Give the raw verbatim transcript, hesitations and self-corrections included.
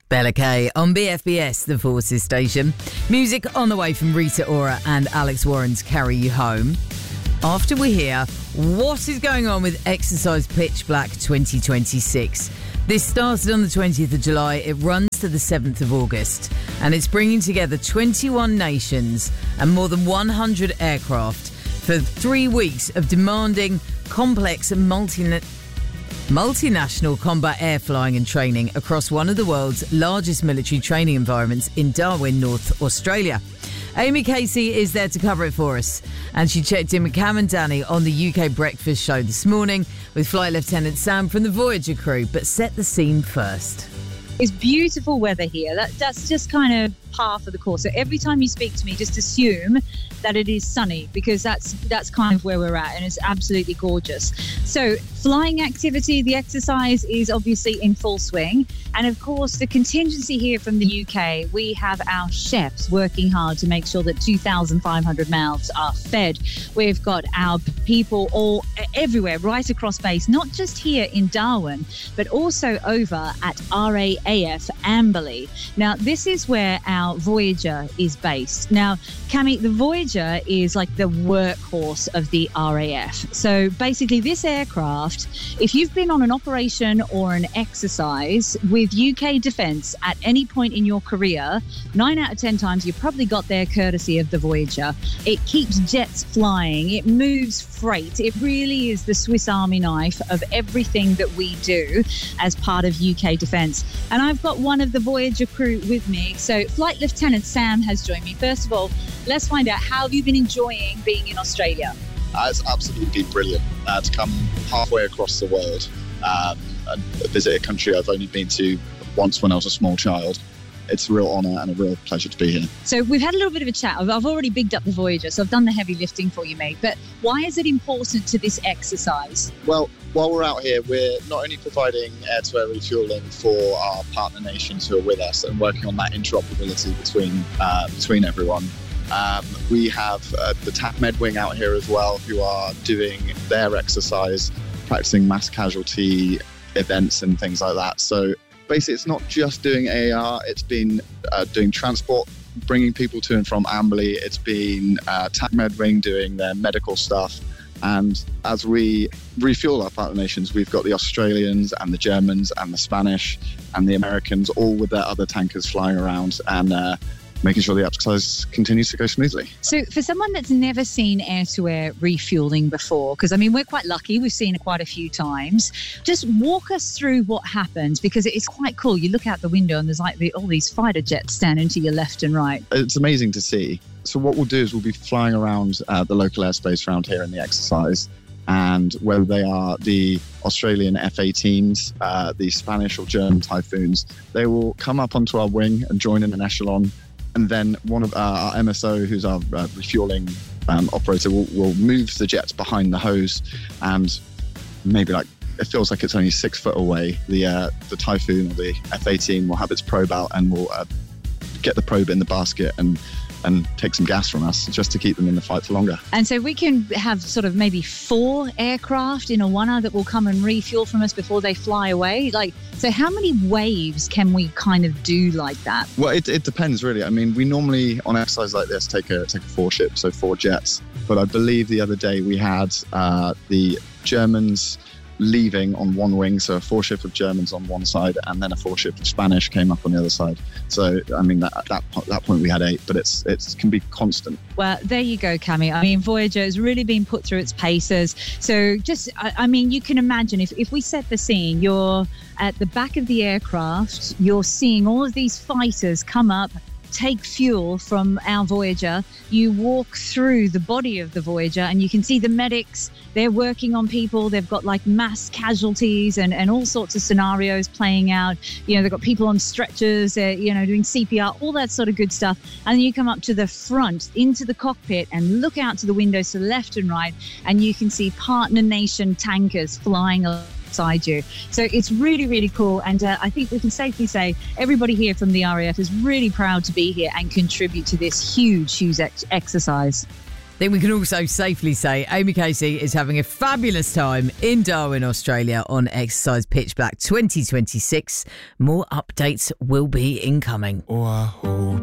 Bella Kay on B F B S, the Forces station. Music on the way from Rita Ora and Alex Warren's Carry You Home. After we hear what is going on with Exercise Pitch Black twenty twenty-six. This started on the twentieth of July. It runs to the seventh of August. And it's bringing together twenty-one nations and more than one hundred aircraft for three weeks of demanding, complex and multi multinational combat air flying and training across one of the world's largest military training environments in Darwin, North Australia. Amy Casey is there to cover it for us, and she checked in with Cam and Danny on the U K Breakfast Show this morning with Flight Lieutenant Sam from the Voyager crew. But set the scene first. It's beautiful weather here. That, that's just kind of par for the course. So every time you speak to me, just assume that it is sunny, because that's that's kind of where we're at, and it's absolutely gorgeous. So flying activity, the exercise is obviously in full swing. And of course, the contingency here from the U K, we have our chefs working hard to make sure that two thousand five hundred mouths are fed. We've got our people all everywhere, right across base, not just here in Darwin, but also over at R A A F Amberley. Now, this is where our Voyager is based. Now, Cami, the Voyager is like the workhorse of the R A F. So basically, this aircraft, if you've been on an operation or an exercise with U K Defence at any point in your career, nine out of ten times you probably got there courtesy of the Voyager. It keeps jets flying. It moves freight. It really is the Swiss Army knife of everything that we do as part of U K Defence. And I've got one of the Voyager crew with me. So Flight Lieutenant Sam has joined me. First of all, let's find out, how have you been enjoying being in Australia? Uh, it's absolutely been brilliant uh, to come halfway across the world um, and visit a country I've only been to once when I was a small child. It's a real honour and a real pleasure to be here. So we've had a little bit of a chat. I've, I've already bigged up the Voyager, so I've done the heavy lifting for you, mate. But why is it important to this exercise? Well, while we're out here, we're not only providing air-to-air refuelling for our partner nations who are with us and working on that interoperability between uh, between everyone. Um, we have uh, the TACMed wing out here as well, who are doing their exercise, practicing mass casualty events and things like that. So basically, it's not just doing A R, it's been uh, doing transport, bringing people to and from Amberley. It's been uh, TACMed wing doing their medical stuff. And as we refuel our partner nations, we've got the Australians and the Germans and the Spanish and the Americans all with their other tankers flying around and uh, making sure the exercise continues to go smoothly. So for someone that's never seen air-to-air refueling before, because I mean, we're quite lucky, we've seen it quite a few times, just walk us through what happens, because it's quite cool. You look out the window and there's like the, all these fighter jets standing to your left and right. It's amazing to see. So what we'll do is we'll be flying around uh, the local airspace around here in the exercise, and whether they are the Australian F eighteens, uh, the Spanish or German Typhoons, they will come up onto our wing and join in an echelon. And then one of uh, our M S O, who's our uh, refueling um, operator, will, will move the jets behind the hose, and maybe like it feels like it's only six foot away. The uh, the Typhoon or the F eighteen will have its probe out and will uh, get the probe in the basket and and take some gas from us just to keep them in the fight for longer. And so we can have sort of maybe four aircraft in a one-hour that will come and refuel from us before they fly away. Like, so how many waves can we kind of do like that? Well, it, it depends really. I mean, we normally on exercise like this take a take a four ship, so four jets. But I believe the other day we had uh, the Germans leaving on one wing, so a four ship of Germans on one side, and then a four ship of Spanish came up on the other side. So I mean, that, at that at that point we had eight, but it's it can be constant. Well, there you go, Cami. I mean, Voyager has really been put through its paces. So just, I, I mean, you can imagine if if we set the scene, you're at the back of the aircraft, you're seeing all of these fighters come up, take fuel from our Voyager. You walk through the body of the Voyager and you can see the medics. They're working on people. They've got like mass casualties and, and all sorts of scenarios playing out. You know, they've got people on stretchers, uh, you know, doing C P R, all that sort of good stuff. And then you come up to the front, into the cockpit, and look out to the windows to the left and right, and you can see partner nation tankers flying alongside you. So it's really, really cool. And uh, I think we can safely say everybody here from the R A F is really proud to be here and contribute to this huge, huge ex- exercise. think we can also safely say Amy Casey is having a fabulous time in Darwin, Australia on Exercise Pitch Black twenty twenty-six. More updates will be incoming. Oh, I hope